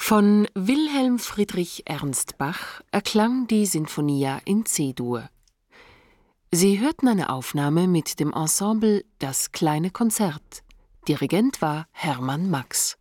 Von Wilhelm Friedrich Ernst Bach erklang die Sinfonia in C-Dur. Sie hörten eine Aufnahme mit dem Ensemble Das kleine Konzert. Dirigent war Hermann Max.